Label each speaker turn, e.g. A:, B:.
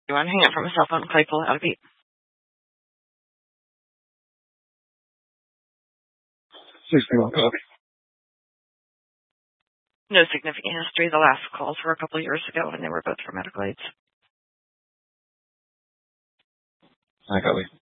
A: You want to hang up from a cell phone, Claypool, out of beat.
B: 61 copy.
A: No significant history. The last calls were a couple of years ago, and they were both for medical aids.
B: I copy.